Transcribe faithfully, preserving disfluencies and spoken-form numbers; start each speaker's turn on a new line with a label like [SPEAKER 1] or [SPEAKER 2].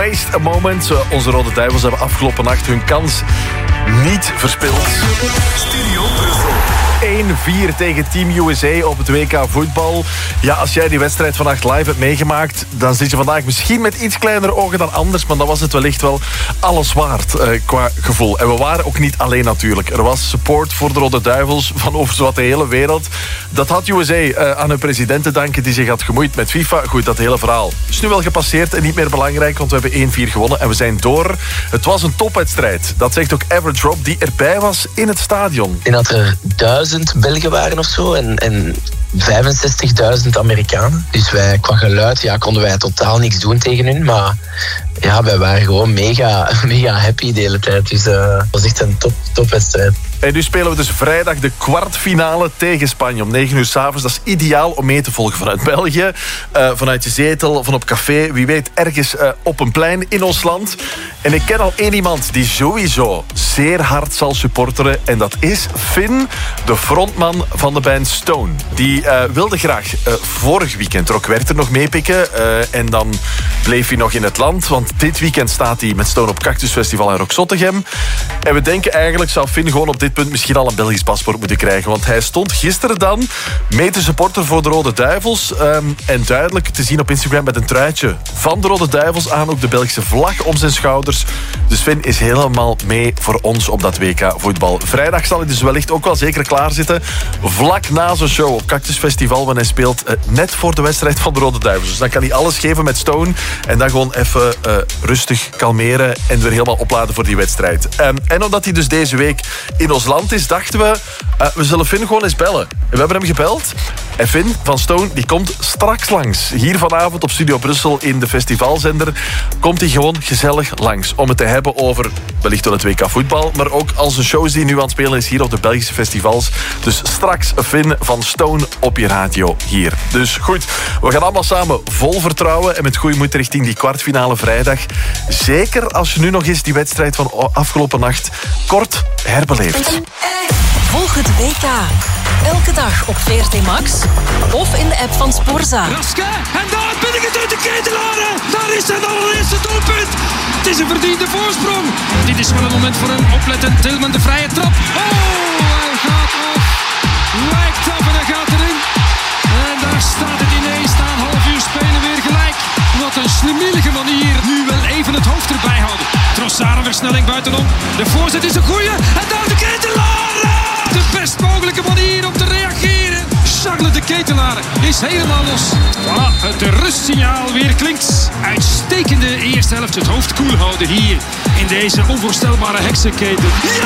[SPEAKER 1] Waste a Moment. Onze Rode Duivels hebben afgelopen nacht hun kans niet verspeeld. Studio Brussel. één vier tegen Team U S A op het W K voetbal. Ja, als jij die wedstrijd vannacht live hebt meegemaakt, dan zit je vandaag misschien met iets kleinere ogen dan anders, maar dan was het wellicht wel alles waard uh, qua gevoel. En we waren ook niet alleen natuurlijk. Er was support voor de Rode Duivels van over zowat de hele wereld. Dat had U S A uh, aan hun president te danken die zich had gemoeid met FIFA. Goed, dat hele verhaal is nu wel gepasseerd en niet meer belangrijk, want we hebben één vier gewonnen en we zijn door. Het was een topwedstrijd. Dat zegt ook Average Rob, die erbij was in het stadion.
[SPEAKER 2] Ik denk dat er duizend Belgen waren of zo en, en vijfenzestigduizend Amerikanen. Dus wij, qua geluid, ja, konden wij totaal niks doen tegen hun, maar ja, wij waren gewoon mega, mega happy de hele tijd. Dus uh, het was echt een top, topwedstrijd.
[SPEAKER 1] En nu spelen we dus vrijdag de kwartfinale tegen Spanje om negen uur 's avonds. Dat is ideaal om mee te volgen vanuit België. Uh, vanuit je zetel, van op café. Wie weet ergens uh, op een plein in ons land. En ik ken al één iemand die sowieso zeer hard zal supporteren. En dat is Finn, de frontman van de band Stone. Die uh, wilde graag uh, vorig weekend er ook Werchter nog meepikken. Uh, en dan bleef hij nog in het land. Want dit weekend staat hij met Stone op Cactus Festival in Rock-Zottegem. En we denken eigenlijk zou Finn gewoon op dit punt misschien al een Belgisch paspoort moeten krijgen. Want hij stond gisteren dan mee te supporter voor de Rode Duivels. Um, en duidelijk te zien op Instagram met een truitje van de Rode Duivels aan. Ook de Belgische vlag om zijn schouders. Dus Finn is helemaal mee voor ons op dat W K voetbal. Vrijdag zal hij dus wellicht ook wel zeker klaarzitten. Vlak na zijn show op Cactus Festival. Want hij speelt uh, net voor de wedstrijd van de Rode Duivels. Dus dan kan hij alles geven met Stone. En dan gewoon even uh, rustig kalmeren. En weer helemaal opladen voor die wedstrijd. Um, en omdat hij dus deze week in ons land is, dachten we, uh, we zullen Finn gewoon eens bellen. En we hebben hem gebeld. En Finn van Stone, die komt straks langs. Hier vanavond op Studio Brussel in de festivalzender komt hij gewoon gezellig langs. Om het te hebben over wellicht wel het W K voetbal, maar ook al zijn shows die hij nu aan het spelen is hier op de Belgische festivals. Dus straks Finn van Stone op je radio hier. Dus goed, we gaan allemaal samen vol vertrouwen en met goede moed richting die kwartfinale vrijdag. Zeker als je nu nog eens die wedstrijd van afgelopen nacht kort herbeleeft.
[SPEAKER 3] Volg het W K. Elke dag op V R T Max of in de app van Sporza.
[SPEAKER 4] Raske, en daar ben ik het uit de ketelaren. Daar is het allereerste doelpunt. Het is een verdiende voorsprong. Dit is wel een moment voor een oplettend Tilman, de vrije trap. Oh, hij gaat af. Lijkt af en hij gaat erin. En daar staat het ineens na een half uur spelen weer gelijk. Wat een slimmelige manier. Nu wel even het hoofd erbij houden. Trossard een versnelling buitenom. De voorzet is een goeie. En daar de ketelaren. De best mogelijke manier om te reageren. Charles de Ketelaar is helemaal los. Voilà, het rustsignaal weer klinkt. Uitstekende eerste helft. Het hoofd koel houden hier in deze onvoorstelbare heksenketen. Ja!